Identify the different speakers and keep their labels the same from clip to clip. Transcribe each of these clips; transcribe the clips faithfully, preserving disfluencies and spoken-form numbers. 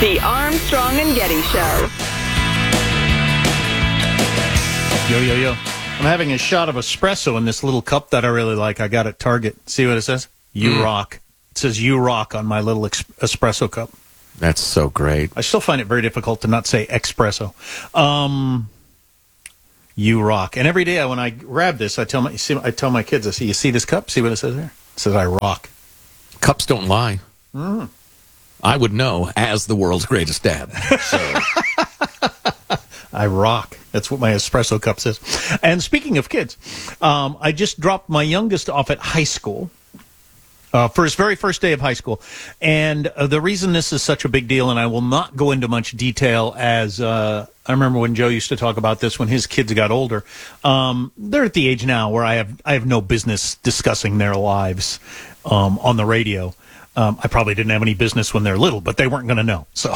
Speaker 1: The Armstrong and Getty Show.
Speaker 2: Yo, yo, yo. I'm having a shot of espresso in this little cup that I really like. I got at Target. See what it says? You mm. rock. It says you rock on my little ex- espresso cup.
Speaker 3: That's so great.
Speaker 2: I still find it very difficult to not say espresso. Um, you rock. And every day I, when I grab this, I tell my, you see, I tell my kids, I say, you see this cup? See what it says there? It says I rock.
Speaker 3: Cups don't lie.
Speaker 2: Mm.
Speaker 3: I would know as the world's greatest dad. So.
Speaker 2: I rock. That's what my espresso cup says. And speaking of kids, um, I just dropped my youngest off at high school uh, for his very first day of high school. And uh, the reason this is such a big deal, and I will not go into much detail as uh, I remember when Joe used to talk about this when his kids got older. Um, they're at the age now where I have I have no business discussing their lives um, on the radio. Um, I probably didn't have any business when they're little, but they weren't going to know. So,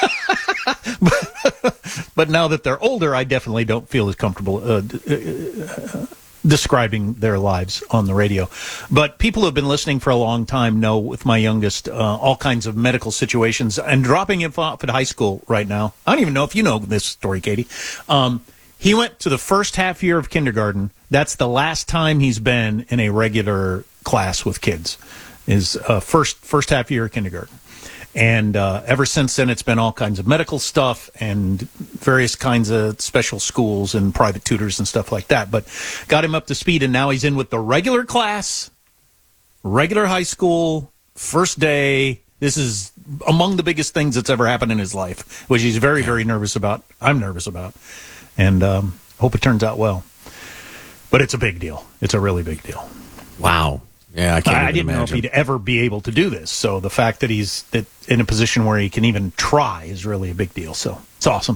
Speaker 2: but, but now that they're older, I definitely don't feel as comfortable uh, uh, describing their lives on the radio. But people who have been listening for a long time know with my youngest uh, all kinds of medical situations, and dropping him off at high school right now. I don't even know if you know this story, Katie. Um, he went to the first half year of kindergarten. That's the last time he's been in a regular class with kids. Is uh, first first half year of kindergarten. And uh, ever since then, it's been all kinds of medical stuff and various kinds of special schools and private tutors and stuff like that. But got him up to speed, and now he's in with the regular class, regular high school, first day. This is among the biggest things that's ever happened in his life, which he's very, very nervous about. I'm nervous about. And um, hope it turns out well. But it's a big deal. It's a really big deal.
Speaker 3: Wow. Yeah, I can't
Speaker 2: I
Speaker 3: even
Speaker 2: didn't
Speaker 3: imagine.
Speaker 2: know if he'd ever be able to do this. So the fact that he's that in a position where he can even try is really a big deal. So it's awesome.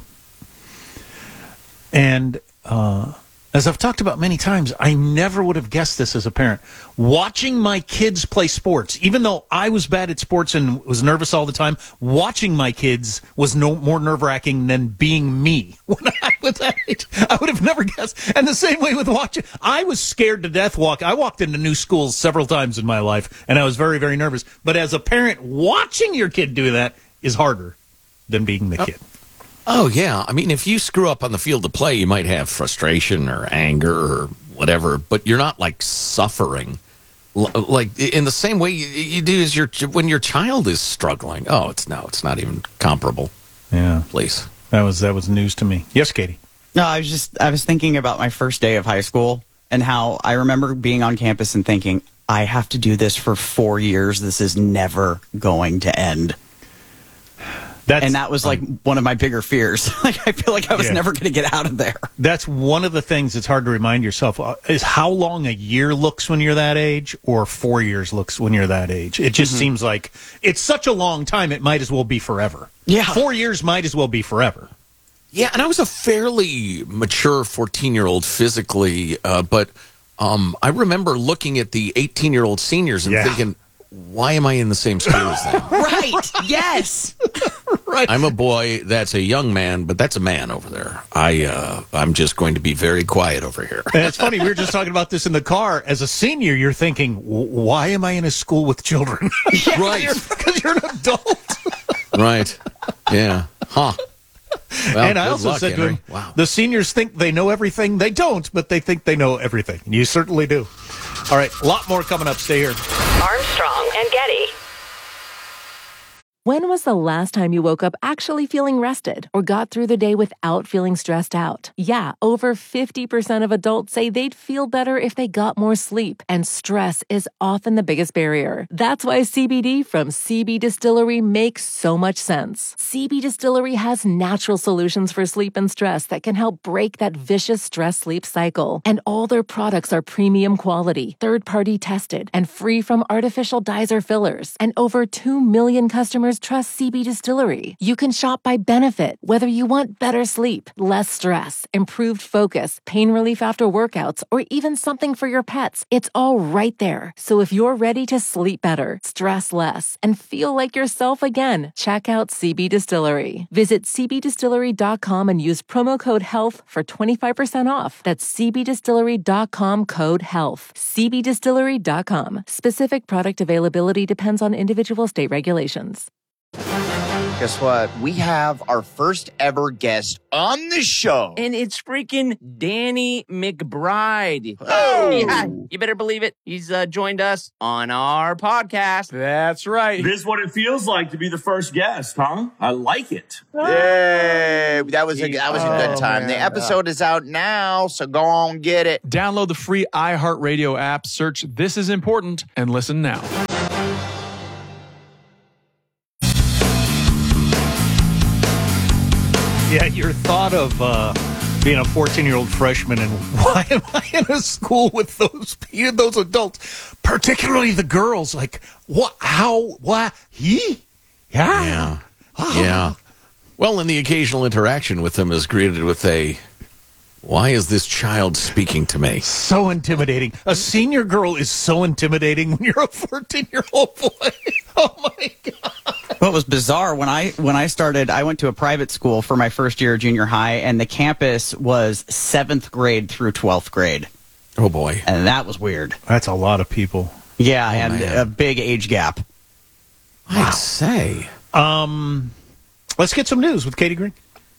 Speaker 2: And uh, as I've talked about many times, I never would have guessed this as a parent. Watching my kids play sports, even though I was bad at sports and was nervous all the time, watching my kids was no more nerve-wracking than being me when I was that age. I would have never guessed. And the same way with watching. I was scared to death walk. I walked into new schools several times in my life, and I was very, very nervous. But as a parent, watching your kid do that is harder than being the kid.
Speaker 3: Oh, yeah. I mean, if you screw up on the field of play, you might have frustration or anger or whatever, but you're not, like, suffering. L- like, in the same way you, you do as your when your child is struggling. Oh, it's no, it's not even comparable.
Speaker 2: Yeah.
Speaker 3: Please.
Speaker 2: That was that was news to me. Yes, Katie?
Speaker 4: No, I was just, I was thinking about my first day of high school and how I remember being on campus and thinking, I have to do this for four years. This is never going to end. That's, and that was like um, one of my bigger fears. Like I feel like I was yeah. never going to get out of there.
Speaker 2: That's one of the things that's hard to remind yourself uh, is how long a year looks when you're that age, or four years looks when you're that age. It just mm-hmm. seems like it's such a long time. It might as well be forever.
Speaker 4: Yeah,
Speaker 2: four years might as well be forever.
Speaker 3: Yeah, and I was a fairly mature fourteen-year-old physically, uh, but um, I remember looking at the eighteen-year-old seniors and yeah. thinking, why am I in the same school as them?
Speaker 4: Right, yes.
Speaker 2: Right.
Speaker 3: I'm a boy, that's a young man, but that's a man over there. I, uh, I'm just going to be very quiet over here.
Speaker 2: And it's funny, we were just talking about this in the car. As a senior, you're thinking, why am I in a school with children?
Speaker 3: Yeah, right.
Speaker 2: Because you're, you're an adult.
Speaker 3: Right. Yeah. Huh. Well,
Speaker 2: and I also
Speaker 3: luck,
Speaker 2: said
Speaker 3: Henry.
Speaker 2: to him,
Speaker 3: wow.
Speaker 2: The seniors think they know everything. They don't, but they think they know everything. And you certainly do. All right, a lot more coming up. Stay here.
Speaker 1: Armstrong and Getty.
Speaker 5: When was the last time you woke up actually feeling rested or got through the day without feeling stressed out? Yeah, over fifty percent of adults say they'd feel better if they got more sleep, and stress is often the biggest barrier. That's why C B D from C B Distillery makes so much sense. C B Distillery has natural solutions for sleep and stress that can help break that vicious stress-sleep cycle. And all their products are premium quality, third-party tested, and free from artificial dyes or fillers. And over two million customers trust C B Distillery. You can shop by benefit, whether you want better sleep, less stress, improved focus, pain relief after workouts, or even something for your pets. It's all right there. So if you're ready to sleep better, stress less, and feel like yourself again, check out C B Distillery. Visit c b distillery dot com and use promo code HEALTH for twenty-five percent off. That's c b distillery dot com code HEALTH. c b distillery dot com. Specific product availability depends on individual state regulations.
Speaker 6: Guess what? We have our first ever guest on the show.
Speaker 7: And it's freaking Danny McBride.
Speaker 6: Oh.
Speaker 7: Yeah, you better believe it. He's uh, joined us on our podcast.
Speaker 8: That's right. This is what it feels like to be the first guest, huh? I like it.
Speaker 6: Yay. That was a, that was a good
Speaker 8: Oh,
Speaker 6: time.
Speaker 8: man.
Speaker 6: The episode is out now, so go on get it.
Speaker 8: Download the free iHeartRadio app, search This Is Important, and listen now.
Speaker 2: Yeah, your thought of uh, being a fourteen-year-old freshman and why am I in a school with those those adults, particularly the girls? Like, what? How? What? He? Yeah.
Speaker 3: Yeah.
Speaker 2: Oh.
Speaker 3: Yeah. Well, and the occasional interaction with them is greeted with a, why is this child speaking to me?
Speaker 2: So intimidating. A senior girl is so intimidating when you're a fourteen-year-old boy. Oh, my God.
Speaker 4: What was bizarre when I when I started, I went to a private school for my first year of junior high, and the campus was seventh grade through twelfth grade,
Speaker 3: Oh, boy.
Speaker 4: and that was weird.
Speaker 2: That's a lot of people.
Speaker 4: Yeah, and
Speaker 3: man.
Speaker 4: a big age gap.
Speaker 3: I'd say.
Speaker 2: Um, let's get some news with Katie Green.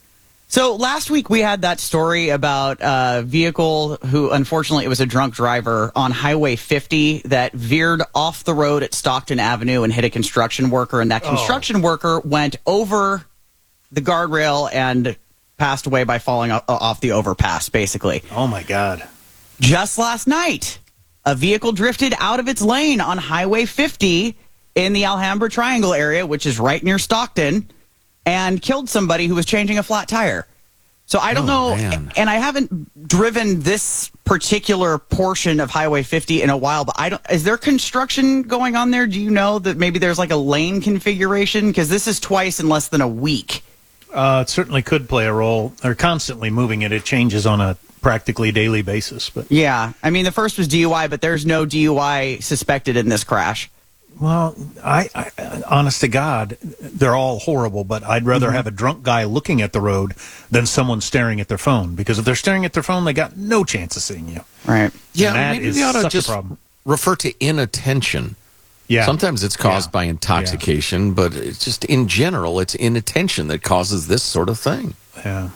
Speaker 4: So last week we had that story about a vehicle who, unfortunately, it was a drunk driver on Highway fifty that veered off the road at Stockton Avenue and hit a construction worker, and that construction oh. worker went over the guardrail and passed away by falling o- off the overpass, basically.
Speaker 2: Oh, my God.
Speaker 4: Just last night, a vehicle drifted out of its lane on Highway fifty in the Alhambra Triangle area, which is right near Stockton, and killed somebody who was changing a flat tire. So I don't
Speaker 3: Oh,
Speaker 4: know,
Speaker 3: man.
Speaker 4: and I haven't driven this particular portion of Highway fifty in a while, but I don't, is there construction going on there? Do you know that maybe there's like a lane configuration? Because this is twice in less than a week.
Speaker 2: Uh, it certainly could play a role. They're constantly moving it. It changes on a practically daily basis. But
Speaker 4: Yeah, I mean, the first was D U I, but there's no D U I suspected in this crash.
Speaker 2: Well, I, I, honest to God, they're all horrible, but I'd rather
Speaker 4: Mm-hmm.
Speaker 2: have a drunk guy looking at the road than someone staring at their phone. Because if they're staring at their phone, they got no chance of seeing you.
Speaker 4: Right.
Speaker 3: Yeah,
Speaker 2: And that
Speaker 3: maybe
Speaker 2: is
Speaker 3: we ought to
Speaker 2: such a
Speaker 3: just
Speaker 2: problem.
Speaker 3: refer to inattention.
Speaker 2: Yeah.
Speaker 3: Sometimes it's caused
Speaker 2: Yeah.
Speaker 3: by intoxication, but it's just in general, it's inattention that causes this sort of thing.
Speaker 2: Yeah.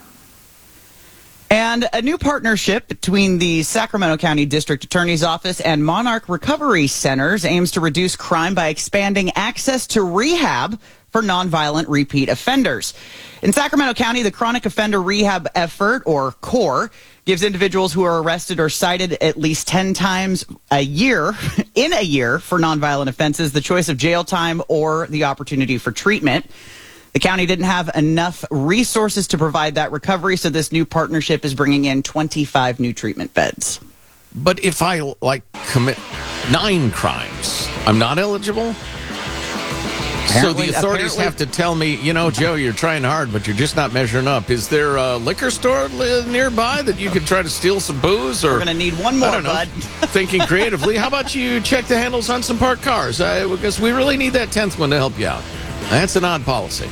Speaker 4: And a new partnership between the Sacramento County District Attorney's Office and Monarch Recovery Centers aims to reduce crime by expanding access to rehab for nonviolent repeat offenders. In Sacramento County, the Chronic Offender Rehab Effort, or CORE, gives individuals who are arrested or cited at least ten times a year, in a year, for nonviolent offenses, the choice of jail time or the opportunity for treatment. The county didn't have enough resources to provide that recovery, so this new partnership is bringing in twenty-five new treatment beds.
Speaker 3: But if I, like, commit nine crimes, I'm not eligible? So
Speaker 4: Apparently-
Speaker 3: the authorities
Speaker 4: apparently-
Speaker 3: have to tell me, you know, Joe, you're trying hard, but you're just not measuring up. Is there a liquor store li- nearby that you could try to steal some booze? Or
Speaker 4: We're going to need one more,
Speaker 3: I don't know,
Speaker 4: bud.
Speaker 3: thinking creatively, how about you check the handles on some parked cars? Uh, because we really need that tenth one to help you out. That's an odd policy.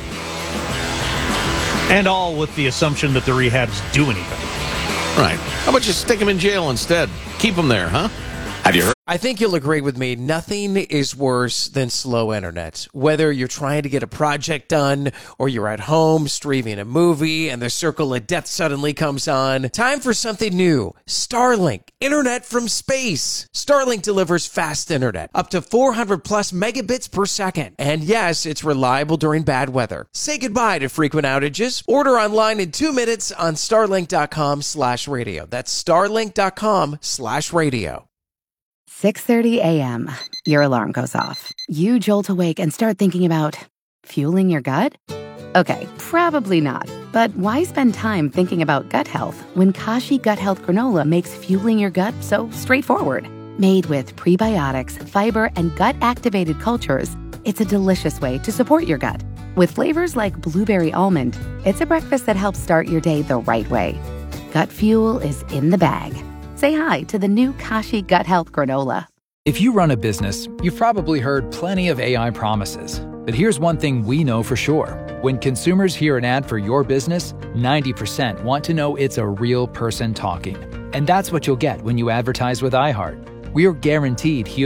Speaker 2: And all with the assumption that the rehabs do anything.
Speaker 3: Right. How about you stick them in jail instead? Keep them there, huh?
Speaker 6: Have you heard?
Speaker 9: I think you'll agree with me. Nothing is worse than slow internet. Whether you're trying to get a project done or you're at home streaming a movie and the circle of death suddenly comes on, time for something new. Starlink, internet from space. Starlink delivers fast internet, up to four hundred plus megabits per second. And yes, it's reliable during bad weather. Say goodbye to frequent outages. Order online in two minutes on starlink.com slash radio. That's starlink.com slash radio.
Speaker 10: six thirty a.m. Your alarm goes off. You jolt awake and start thinking about fueling your gut? Okay, probably not. But why spend time thinking about gut health when Kashi Gut Health Granola makes fueling your gut so straightforward? Made with prebiotics, fiber, and gut-activated cultures, it's a delicious way to support your gut. With flavors like blueberry almond, it's a breakfast that helps start your day the right way. Gut fuel is in the bag. Say hi to the new Kashi Gut Health Granola.
Speaker 11: If you run a business, you've probably heard plenty of A I promises. But here's one thing we know for sure. When consumers hear an ad for your business, ninety percent want to know it's a real person talking. And that's what you'll get when you advertise with iHeart. We are guaranteed human.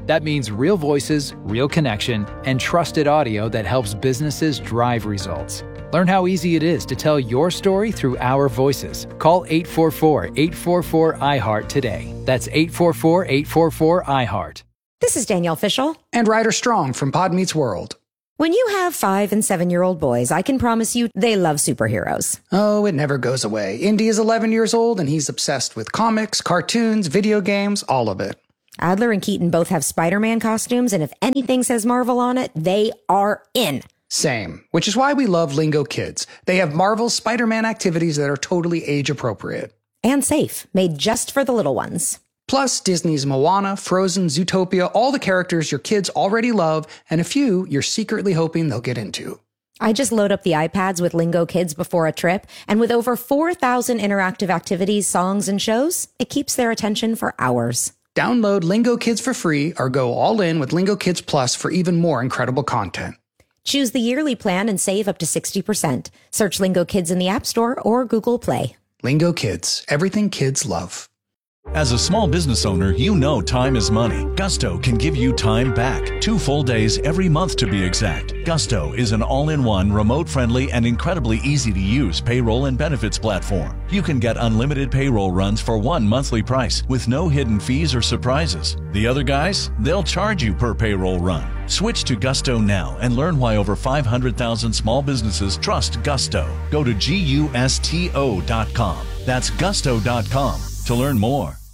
Speaker 11: That means real voices, real connection, and trusted audio that helps businesses drive results. Learn how easy it is to tell your story through our voices. Call eight four four, eight four four, I heart today. That's eight four four, eight four four, I heart.
Speaker 12: This is Danielle Fishel.
Speaker 13: And Ryder Strong from Pod Meets World.
Speaker 12: When you have five and seven-year-old boys, I can promise you they love superheroes.
Speaker 13: Oh, it never goes away. Indy is eleven years old, and he's obsessed with comics, cartoons, video games, all of it.
Speaker 12: Adler and Keaton both have Spider-Man costumes, and if anything says Marvel on it, they are in.
Speaker 13: Same, which is why we love Lingo Kids. They have Marvel's Spider-Man activities that are totally age-appropriate.
Speaker 12: And safe, made just for the little ones.
Speaker 13: Plus, Disney's Moana, Frozen, Zootopia, all the characters your kids already love, and a few you're secretly hoping they'll get into.
Speaker 12: I just load up the iPads with Lingo Kids before a trip, and with over four thousand interactive activities, songs, and shows, it keeps their attention for hours.
Speaker 13: Download Lingo Kids for free or go all in with Lingo Kids Plus for even more incredible content.
Speaker 12: Choose the yearly plan and save up to sixty percent. Search Lingo Kids in the App Store or Google Play.
Speaker 13: Lingo Kids, everything kids love.
Speaker 14: As a small business owner, you know time is money. Gusto can give you time back. Two full days every month to be exact. Gusto is an all-in-one, remote-friendly, and incredibly easy-to-use payroll and benefits platform. You can get unlimited payroll runs for one monthly price with no hidden fees or surprises. The other guys, they'll charge you per payroll run. Switch to Gusto now and learn why over five hundred thousand small businesses trust Gusto. Go to gusto dot com. That's gusto dot com to learn more.